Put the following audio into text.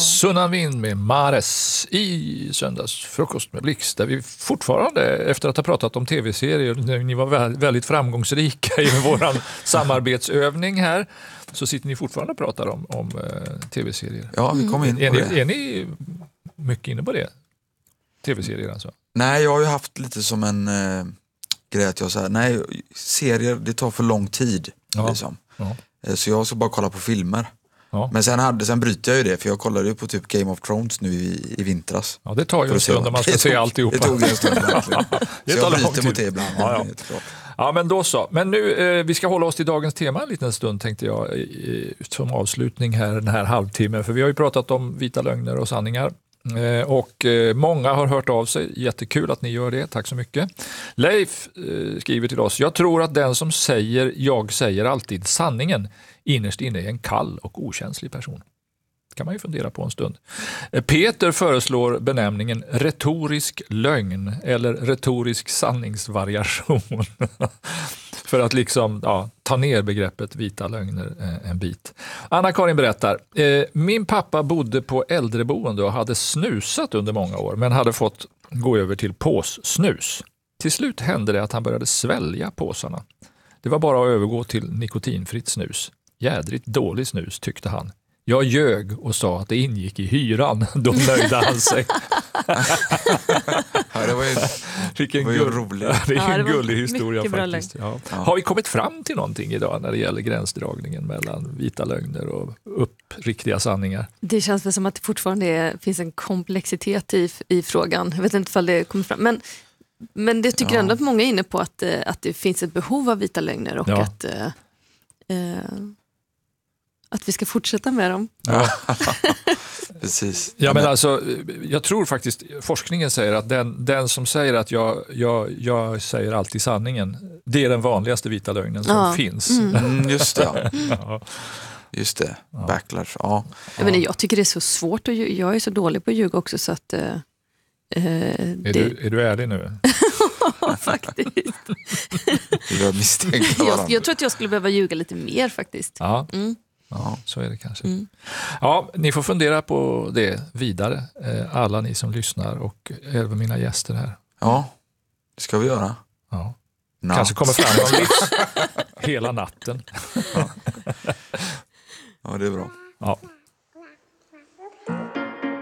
Sunnan vind med Mares i söndagsfrukost med Blixt, där vi fortfarande, efter att ha pratat om tv-serier, ni var väldigt framgångsrika i våran samarbetsövning här, så sitter ni fortfarande och pratar om tv-serier. Ja, vi kom in på det. Är ni mycket inne på det? Tv-serier alltså? Nej, jag har ju haft lite som en grej att jag säger, nej, serier, det tar för lång tid. Liksom. Ja. Så jag ska bara kolla på filmer. Ja. Men sen bryter jag ju det, för jag kollade ju på typ Game of Thrones nu i vintras. Ja, det tar ju en stund om man ska se alltihopa. Det tog en stund verkligen. Så jag bryter mot det ibland. Ja, men då så. Men nu, vi ska hålla oss till dagens tema en liten stund, tänkte jag, som avslutning här, den här halvtimmen. För vi har ju pratat om vita lögner och sanningar. Och många har hört av sig. Jättekul att ni gör det. Tack så mycket. Leif skriver till oss: jag tror att den som säger jag säger alltid sanningen innerst inne är en kall och okänslig person. Det kan man ju fundera på en stund. Peter föreslår benämningen retorisk lögn eller retorisk sanningsvariation för att liksom ta ner begreppet vita lögner en bit. Anna-Karin berättar: min pappa bodde på äldreboende och hade snusat under många år, men hade fått gå över till påssnus. Till slut hände det att han började svälja påsarna. Det var bara att övergå till nikotinfritt snus. Jädrigt dålig snus, tyckte han. Jag ljög och sa att det ingick i hyran. Då nöjde han sig. Ja, det var ju roligt. Det är en gullig historia faktiskt. Ja. Har vi kommit fram till någonting idag när det gäller gränsdragningen mellan vita lögner och uppriktiga sanningar? Det känns väl som att det fortfarande finns en komplexitet i frågan. Jag vet inte om det kommer fram. Men det tycker ändå att många är inne på att det finns ett behov av vita lögner och att vi ska fortsätta med dem. Ja. Precis. Ja, men alltså, jag tror faktiskt forskningen säger att den som säger att jag säger alltid sanningen, det är den vanligaste vita lögnen som finns. Just det. Just det. Backlash. Ja. Jag tycker det är så svårt och jag är så dålig på att ljuga också, så att är du ärlig nu? Faktiskt. Jag tror att jag skulle behöva ljuga lite mer faktiskt. Ja. Ja, så är det kanske. Ja, ni får fundera på det vidare, alla ni som lyssnar och även mina gäster här. Ja, det ska vi göra. Ja. Kanske kommer fram någon livs hela natten. Ja, det är bra. Ja.